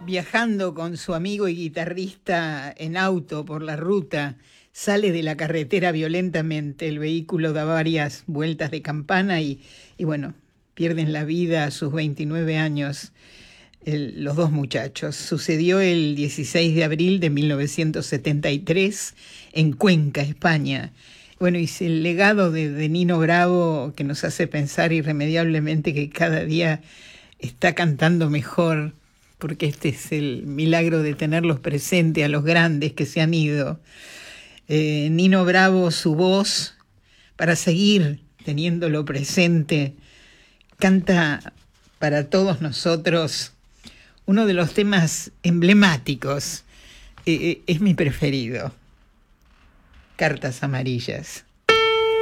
Viajando con su amigo y guitarrista en auto por la ruta, sale de la carretera violentamente. El vehículo da varias vueltas de campana y bueno, pierden la vida a sus 29 años los dos muchachos. Sucedió el 16 de abril de 1973 en Cuenca, España. Bueno, y es el legado de Nino Bravo que nos hace pensar irremediablemente que cada día está cantando mejor, porque este es el milagro de tenerlos presentes a los grandes que se han ido. Nino Bravo, su voz, para seguir teniéndolo presente, canta para todos nosotros uno de los temas emblemáticos. Es mi preferido, Cartas Amarillas.